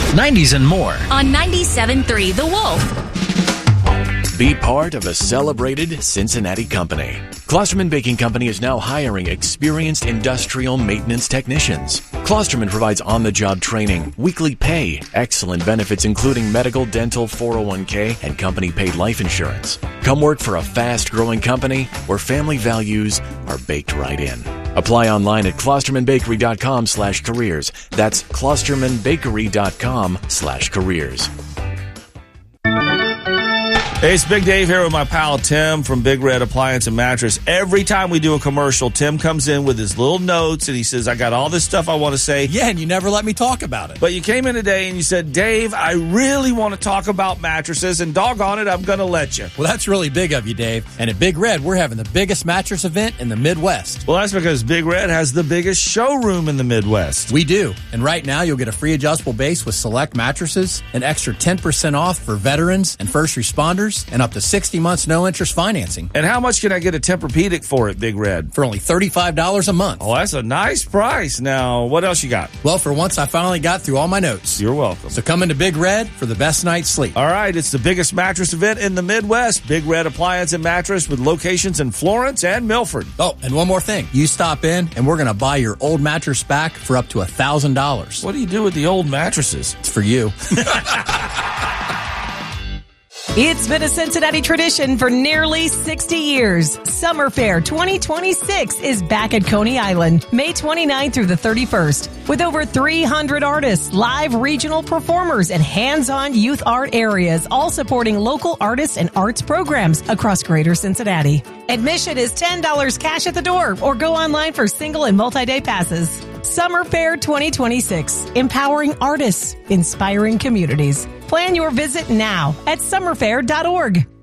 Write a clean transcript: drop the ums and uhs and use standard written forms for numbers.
90s and more. On 97.3 The Wolf. Be part of a celebrated Cincinnati company. Klosterman Baking Company is now hiring experienced industrial maintenance technicians. Klosterman provides on-the-job training, weekly pay, excellent benefits including medical, dental, 401k, and company-paid life insurance. Come work for a fast-growing company where family values are baked right in. Apply online at klostermanbakery.com/careers. That's klostermanbakery.com/careers. Hey, it's Big Dave here with my pal Tim from Big Red Appliance and Mattress. Every time we do a commercial, Tim comes in with his little notes and he says, I got all this stuff I want to say. Yeah, and you never let me talk about it. But you came in today and you said, Dave, I really want to talk about mattresses, and doggone it, I'm going to let you. Well, that's really big of you, Dave. And at Big Red, we're having the biggest mattress event in the Midwest. Well, that's because Big Red has the biggest showroom in the Midwest. We do. And right now, you'll get a free adjustable base with select mattresses, an extra 10% off for veterans and first responders, and up to 60 months no-interest financing. And how much can I get a Tempur-Pedic for at Big Red? For only $35 a month. Oh, that's a nice price. Now, what else you got? Well, for once, I finally got through all my notes. You're welcome. So come into Big Red for the best night's sleep. All right, it's the biggest mattress event in the Midwest. Big Red Appliance and Mattress with locations in Florence and Milford. Oh, and one more thing. You stop in, and we're going to buy your old mattress back for up to $1,000. What do you do with the old mattresses? It's for you. It's been a Cincinnati tradition for nearly 60 years. Summer Fair 2026 is back at Coney Island, May 29th through the 31st. With over 300 artists, live regional performers, and hands-on youth art areas, all supporting local artists and arts programs across greater Cincinnati. Admission is $10 cash at the door, or go online for single and multi-day passes. Summer Fair 2026, empowering artists, inspiring communities. Plan your visit now at summerfair.org.